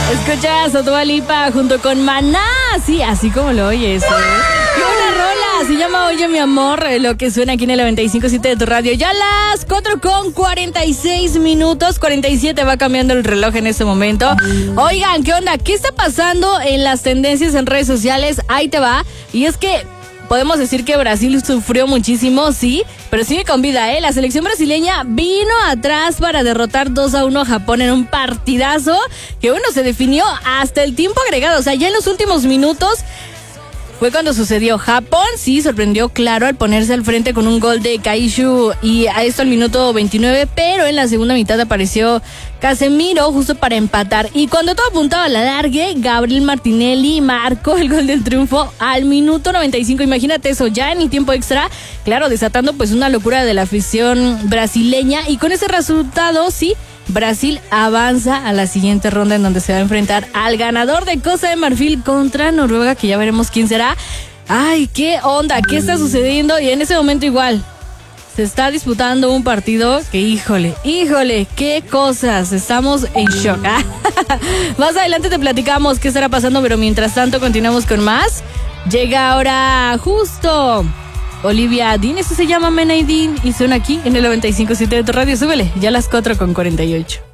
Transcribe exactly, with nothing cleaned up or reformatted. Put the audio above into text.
Escuchas a Dua Lipa junto con Maná, sí, así como lo oyes. ¿eh? Y una rola, se llama Oye mi amor, lo que suena aquí en el noventa y cinco punto siete de tu radio. Ya las cuatro con cuarenta y seis minutos, cuarenta y siete va cambiando el reloj en este momento. Oigan, ¿qué onda? ¿Qué está pasando en las tendencias en redes sociales? Ahí te va. Y es que podemos decir que Brasil sufrió muchísimo, sí, pero sigue con vida, ¿eh? La selección brasileña vino atrás para derrotar dos a uno a Japón en un partidazo que, bueno, se definió hasta el tiempo agregado. O sea, ya en los últimos minutos fue cuando sucedió. Japón sí sorprendió, claro, al ponerse al frente con un gol de Kaishu y a esto al minuto veintinueve, pero en la segunda mitad apareció Casemiro justo para empatar. Y cuando todo apuntaba a la largue, Gabriel Martinelli marcó el gol del triunfo al minuto noventa y cinco. Imagínate eso, ya en el tiempo extra, claro, desatando pues una locura de la afición brasileña. Y con ese resultado, sí, Brasil avanza a la siguiente ronda en donde se va a enfrentar al ganador de Costa de Marfil contra Noruega, que ya veremos quién será. Ay, qué onda, qué está sucediendo. Y en ese momento igual se está disputando un partido que, híjole, híjole, qué cosas, estamos en shock. ¿eh? Más adelante te platicamos qué estará pasando, pero mientras tanto continuamos con más. Llega ahora justo Olivia Dean, eso se llama Men I Dean, y suena aquí en el noventa y cinco punto siete de tu radio. Súbele, ya a las cuatro con cuarenta y ocho.